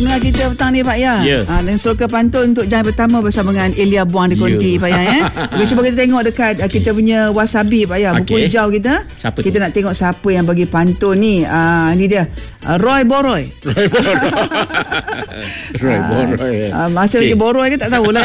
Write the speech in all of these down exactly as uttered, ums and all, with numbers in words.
pendengar kita petang ni Pak Ya. Ya. Ha, dan suruh ke pantun untuk jam pertama bersama dengan Elia Buang di Konti Ya. Pak Ya. Eh? Okay, cuba kita tengok dekat okay. kita punya wasabi Pak Ya. Buku Okay. hijau kita. Siapa kita tu? nak tengok siapa yang bagi pantun ni. Ah, ni dia. Uh, Roy Boroy. Roy Boroy. Roy Boroy. Uh, masih Okay. lagi Boroy ke tak tahulah.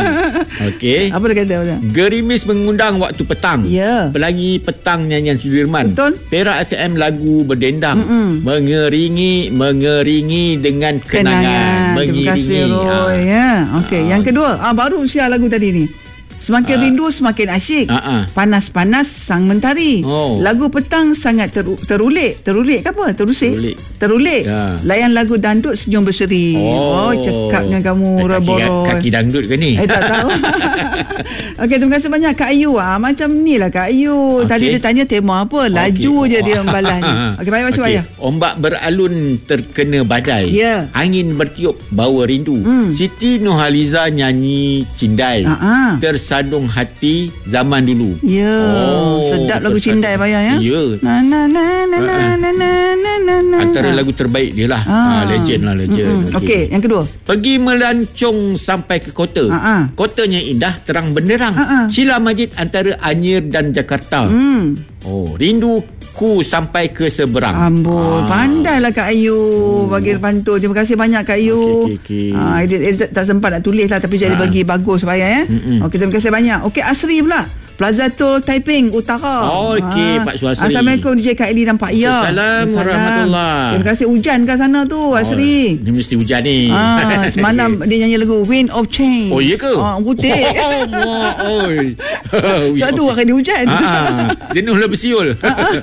Okey. Apa dia kata? Apa dia? Gerimis mengundang waktu petang. Ya. Pelagi petang nyanyian Sudirman. Betul. Perak F M lagu berdendang. Mm-mm. Mengeringi, mengeringi dengan kenangan. Kenangan. Terima kasih Roy. Ya. Okey, Ah. yang kedua, ah baru siar lagu tadi ni. Semakin Ah. rindu semakin asyik. Ah, ah. Panas-panas sang mentari. Oh. Lagu petang sangat teru- terulik. Terulik ke apa? Terusik. Terulik. Terulik. Ya. Layan lagu dandut senyum berseri. Oh, cekapnya kamu Eh, Roy kaki, Boroy. kaki dangdut ke ni? Eh tak tahu. Okey, terima kasih banyak Kak Ayu. Ah, macam ni lah Kak Ayu. Okey. Tadi dia tanya tema apa? Laju Okey. je dia membalas ni. Okey, baik macam Okey. okay. Ombak beralun terkena badai. Ya. Angin bertiup bawa rindu. Hmm. Siti Nurhaliza nyanyi cindai. Ah, ah. Tersadung hati zaman dulu. Ya, Oh, sedap lagu tersadung. Cindai Pak Ya ya. Ya. Na na na na na na na na na na. Antara lagu terbaik dia lah. Ah. Ah. legend lah, legend. Mm-mm. Okey, yang kedua. Pergi melancong sampai ke kota. Ah, ah. Kotanya indah, terang benderang. Ah, ah. Sila Majid antara Anyer dan Jakarta. Hmm. Oh, rinduku sampai ke seberang. Ambul, pandailah Kak Ayu bagi pantun. Terima kasih banyak Kak Ayu. Okey, okey, okey. Ah, edit, edit tak sempat nak tulis lah tapi jadi Ah. bagi bagus Pak Ya. Mm-mm. Okey, terima kasih banyak. Okey, Asri pula. Plazatul Taiping Utara. Oh, okey, Pak Su Asri. Assalamualaikum D J Kak Eli dan Pak Ya. Waalaikumsalam warahmatullahi. Terima kasih. Hujan kat sana tu Asri. Oh, ni mesti hujan ni. Ah, semalam dia nyanyi lagu Wind of Change. Oh, ya ke? Ah, putih. Oh, oh, oi. Sebab tu akan dia hujan. Ah, jenuh lah bersiul.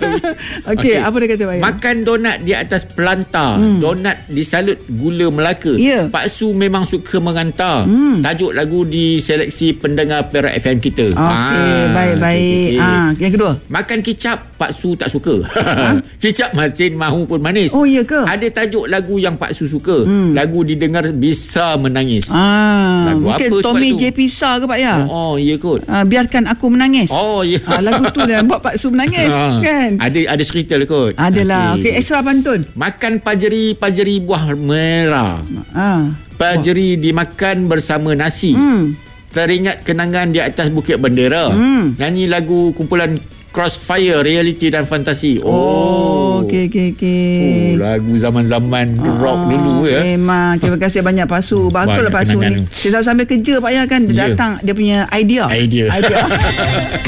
Okey, apa dia kata Pak Ya? Makan donat di atas pelanta. Hmm. Donat disalut gula Melaka. Ya. Pak Su memang suka mengantar. Hmm. Tajuk lagu di seleksi pendengar Perak F M kita. Okey, Ah, baik-baik. okey, okey. Ah, yang kedua. Makan kicap Pak Su tak suka. Kicap masin mahu pun manis. Oh, ya ke? Ada tajuk lagu yang Pak Su suka. Hmm. Lagu didengar bisa menangis. Ah, Lagu mungkin apa Tommy sebab tu? J. Pisa ke Pak Ya? Oh, oh ya kot. Ah, biarkan aku menangis. Oh, ya. Ah, lagu tu yang buat Pak Su menangis, Ah, kan? Ada ada cerita lah kot. Adalah. Okey, ekstra pantun. Makan pajeri-pajeri buah merah. Ah. Pajeri dimakan bersama nasi. Hmm. Teringat kenangan di atas Bukit Bendera. Hmm. Nyanyi lagu kumpulan Crossfire, reality dan fantasi. Oh, Oh, okey okey okey. Oh, lagu zaman-zaman rock dulu ya. Memang. Terima kasih banyak Pak Su. Baguslah Banyak Pak Su ni. kenangan. Dia sambil kerja Pak Ya kan, dia Ya. datang dia punya idea. Idea. Idea.